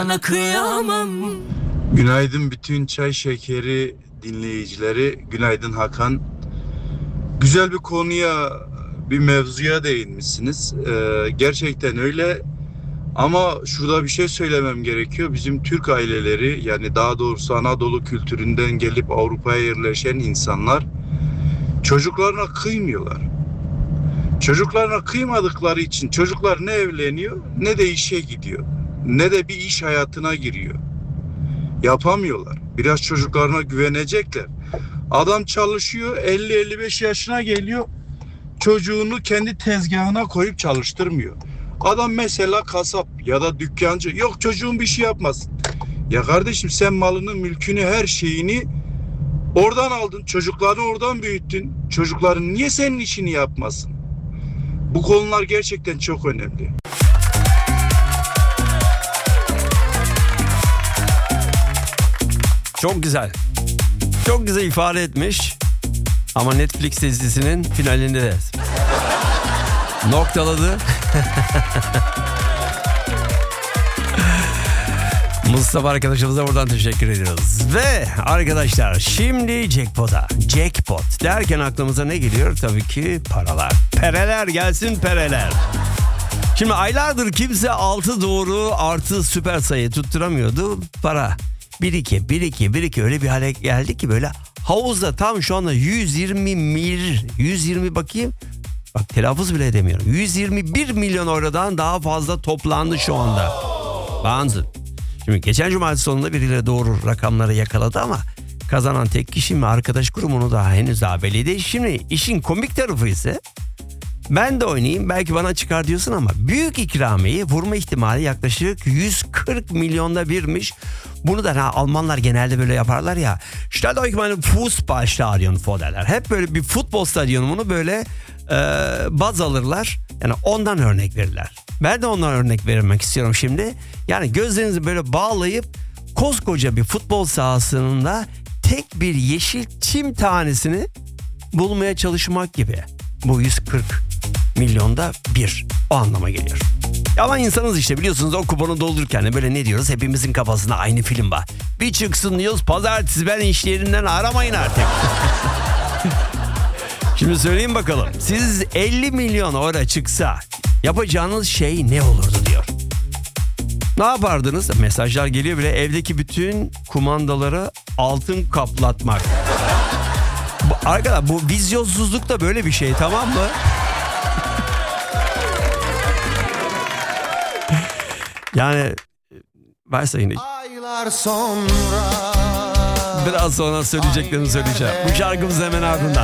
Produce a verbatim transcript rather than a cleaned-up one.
Sana kıyamam. Günaydın bütün çay şekeri dinleyicileri. Günaydın Hakan. Güzel bir konuya, bir mevzuya değinmişsiniz. Ee, gerçekten öyle. Ama şurada bir şey söylemem gerekiyor. Bizim Türk aileleri, yani daha doğrusu Anadolu kültüründen gelip Avrupa'ya yerleşen insanlar çocuklarına kıymıyorlar. Çocuklarına kıymadıkları için çocuklar ne evleniyor ne de işe gidiyor. Ne de bir iş hayatına giriyor. Yapamıyorlar. Biraz çocuklarına güvenecekler. Adam çalışıyor, elli elli beş yaşına geliyor. Çocuğunu kendi tezgahına koyup çalıştırmıyor. Adam mesela kasap ya da dükkancı. Yok, çocuğun bir şey yapmasın. Ya kardeşim, sen malını, mülkünü, her şeyini oradan aldın. Çocuklarını oradan büyüttün. Çocukların niye senin işini yapmasın? Bu konular gerçekten çok önemli. Çok güzel. Çok güzel ifade etmiş. Ama Netflix dizisinin finalinde de noktaladı. Mustafa arkadaşımıza buradan teşekkür ediyoruz. Ve arkadaşlar şimdi jackpot'a. Jackpot derken aklımıza ne geliyor? Tabii ki paralar. Pereler gelsin, pereler. Şimdi aylardır kimse altı doğru artı süper sayı tutturamıyordu. Para bir iki bir iki bir iki öyle bir hale geldi ki böyle havuzda tam şu anda yüz yirmi mir yüz yirmi bakayım. Bak telaffuz bile edemiyorum. yüz yirmi bir milyon eurodan daha fazla toplandı şu anda. Banzı. Şimdi geçen cumartesi sonunda birileri doğru rakamları yakaladı ama kazanan tek kişi mi, arkadaş grubunu daha henüz daha belli değil. Şimdi işin komik tarafı ise ben de oynayayım belki bana çıkar diyorsun ama büyük ikramiyeyi vurma ihtimali yaklaşık yüz kırk milyonda birmiş. Bunu da ha, Almanlar genelde böyle yaparlar ya. Stellt euch mal ein Fußballstadion vor derler. Hep böyle bir futbol stadyumunu böyle e, baz alırlar. Yani ondan örnek verirler. Ben de ondan örnek vermek istiyorum şimdi. Yani gözlerinizi böyle bağlayıp koskoca bir futbol sahasında tek bir yeşil çim tanesini bulmaya çalışmak gibi. Bu yüz kırk milyonda bir o anlama geliyor. Ama insanız işte, biliyorsunuz o kuponu doldururken de böyle ne diyoruz? Hepimizin kafasında aynı film var. Bir çıksın diyoruz, pazartesi ben iş yerinden aramayın artık. Şimdi söyleyeyim bakalım. Siz elli milyon euro çıksa yapacağınız şey ne olurdu diyor. Ne yapardınız? Mesajlar geliyor bile, evdeki bütün kumandaları altın kaplatmak. Bu, arkadaşlar bu vizyonsuzluk da böyle bir şey, tamam mı? Yani varsayın. Aylar sonra Biraz sonra söyleyeceklerimi söyleyeceğim. Bu şarkımız hemen ardından.